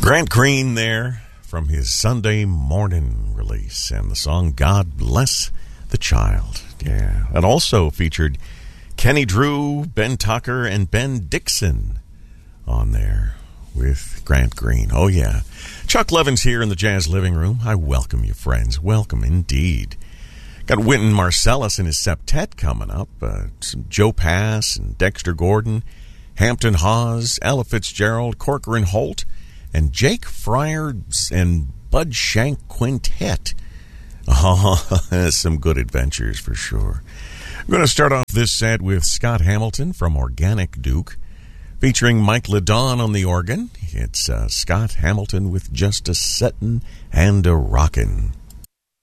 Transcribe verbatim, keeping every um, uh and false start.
Grant Green there from his Sunday morning release, and the song God Bless the Child. Yeah. It also featured Kenny Drew, Ben Tucker, and Ben Dixon on there with Grant Green. Oh, yeah. Chuck Levin's here in the Jazz Living Room. I welcome you, friends. Welcome indeed. Got Wynton Marsalis and his septet coming up. Uh, some Joe Pass and Dexter Gordon, Hampton Hawes, Ella Fitzgerald, Corcoran Holt, and Jake Fryer and Bud Shank Quintet. Oh, some good adventures for sure. I'm going to start off this set with Scott Hamilton from Organic Duke, featuring Mike LeDon on the organ. It's uh, Scott Hamilton with Just a Settin' and a Rockin'.